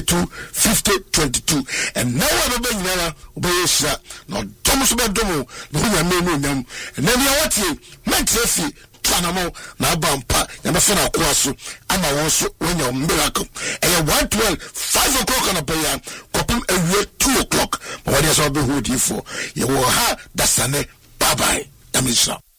22 and now I be nyara obeyesha no dom so be dom no nyame nyam and then ya wati mentrefi Panamo, na bampa, Yamafana Kwasu, and I also when your miracle. And you 1:12, 5 o'clock on a prayer, Copum a 2 o'clock. But what is all the hood you for? You will have that's bye bye. Yamisha.